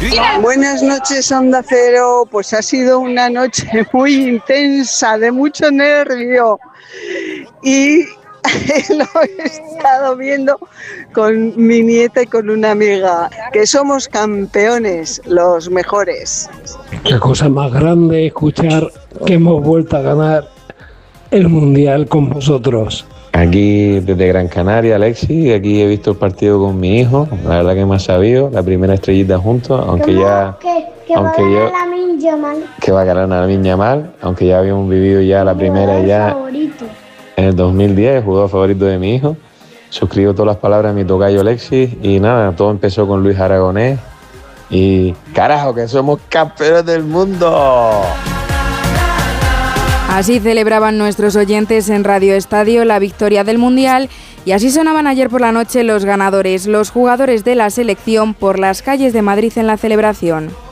Buenas noches, Onda Cero. Pues ha sido una noche muy intensa, de mucho nervio. Y lo he estado viendo con mi nieta y con una amiga, que somos campeones, los mejores. Qué cosa más grande escuchar que hemos vuelto a ganar el Mundial con vosotros. Aquí desde Gran Canaria, Alexis, aquí he visto el partido con mi hijo, la verdad que me ha sabido, la primera estrellita juntos, aunque ya... Que va a ganar Lamine Yamal. Que va a ganar Lamine Yamal, aunque ya habíamos vivido ya la primera ya Favorito. en el 2010, el jugador favorito de mi hijo. Suscribo todas las palabras de mi tocayo Alexis y nada, todo empezó con Luis Aragonés y carajo que somos campeones del mundo. Así celebraban nuestros oyentes en Radio Estadio la victoria del Mundial y así sonaban ayer por la noche los ganadores, los jugadores de la selección por las calles de Madrid en la celebración.